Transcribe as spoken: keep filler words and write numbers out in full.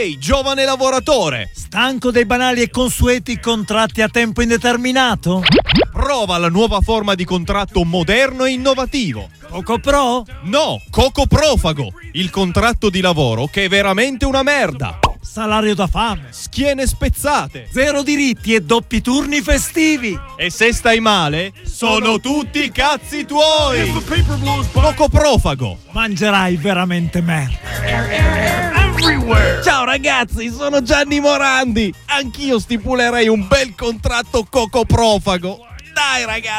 Ehi, giovane lavoratore! Stanco dei banali e consueti contratti a tempo indeterminato? Prova la nuova forma di contratto moderno e innovativo. Coco Pro? No, Coco Profago, il contratto di lavoro che è veramente una merda. Salario da fame, Schiene spezzate. zero diritti e doppi turni festivi. E se stai male, sono tutti cazzi tuoi. Coco Profago. Mangerai veramente merda. Ciao ragazzi, sono Gianni Morandi. Anch'io stipulerei un bel contratto Coco Profago. Dai ragazzi.